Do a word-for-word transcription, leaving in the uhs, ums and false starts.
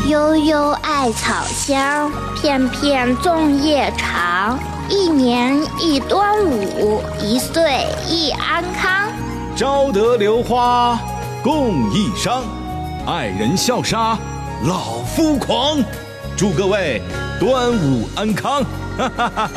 悠悠艾草香，片片粽叶长。一年一端午，一岁一安康。 招得榴花共一觞，爱人笑杀老夫狂。祝各位端午安康！哈哈哈哈。